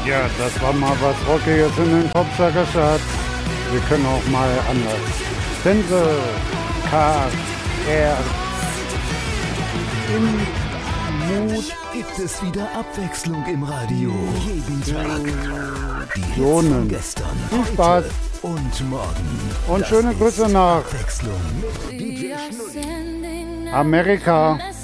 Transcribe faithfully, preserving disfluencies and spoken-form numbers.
Ja, das war mal was Rockiges in den Popsacker-Charts. Wir können auch mal anders. Stenzel, K, R. Im Mut gibt es wieder Abwechslung im Radio. Jeden Tag. Die Hits von gestern, Viel Spaß und morgen. Und schöne Grüße nach Abwechslung mit D J Schnulli. Amerika.